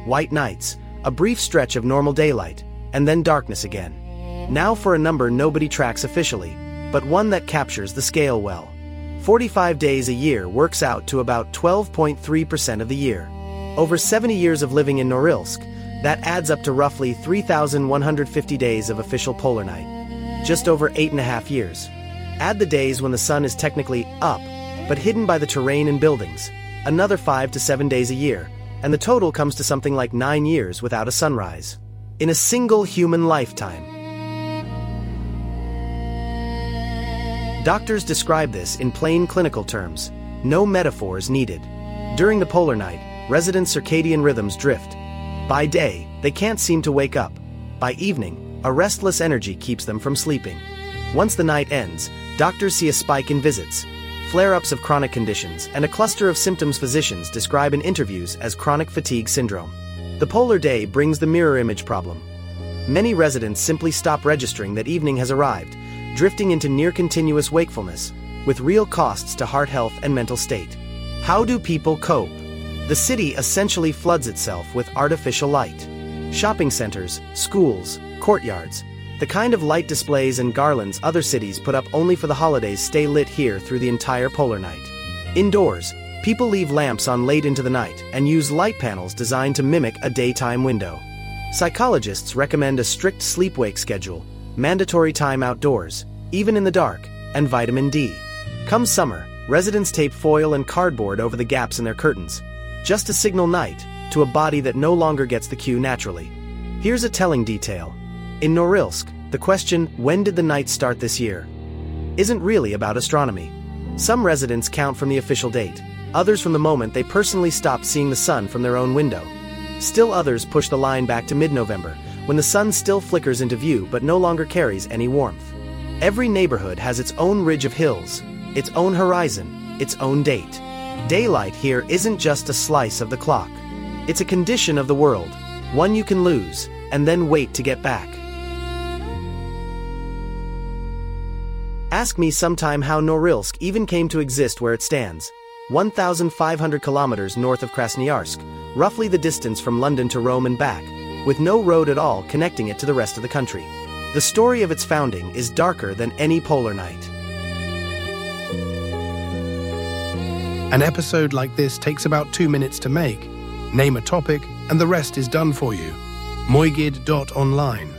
white nights, a brief stretch of normal daylight, and then darkness again. Now for a number nobody tracks officially, but one that captures the scale well. 45 days a year works out to about 12.3% of the year. Over 70 years of living in Norilsk, that adds up to roughly 3,150 days of official polar night. Just over 8.5 years. Add the days when the sun is technically up, but hidden by the terrain and buildings, another 5 to 7 days a year, and the total comes to something like 9 years without a sunrise. In a single human lifetime. Doctors describe this in plain clinical terms, no metaphors needed. During the polar night, residents' circadian rhythms drift. By day, they can't seem to wake up. By evening, a restless energy keeps them from sleeping. Once the night ends, doctors see a spike in visits, flare-ups of chronic conditions, and a cluster of symptoms physicians describe in interviews as chronic fatigue syndrome. The polar day brings the mirror image problem. Many residents simply stop registering that evening has arrived, drifting into near-continuous wakefulness, with real costs to heart health and mental state. How do people cope? The city essentially floods itself with artificial light. Shopping centers, schools, courtyards. The kind of light displays and garlands other cities put up only for the holidays stay lit here through the entire polar night. Indoors, people leave lamps on late into the night and use light panels designed to mimic a daytime window. Psychologists recommend a strict sleep-wake schedule, mandatory time outdoors, even in the dark, and vitamin D. Come summer, residents tape foil and cardboard over the gaps in their curtains, just to signal night to a body that no longer gets the cue naturally. Here's a telling detail. In Norilsk, the question, when did the night start this year, isn't really about astronomy. Some residents count from the official date, others from the moment they personally stopped seeing the sun from their own window. Still others push the line back to mid-November, when the sun still flickers into view but no longer carries any warmth. Every neighborhood has its own ridge of hills, its own horizon, its own date. Daylight here isn't just a slice of the clock. It's a condition of the world, one you can lose, and then wait to get back. Ask me sometime how Norilsk even came to exist where it stands. 1,500 kilometers north of Krasnoyarsk, roughly the distance from London to Rome and back, with no road at all connecting it to the rest of the country. The story of its founding is darker than any polar night. An episode like this takes about 2 minutes to make. Name a topic, and the rest is done for you. Moigid.online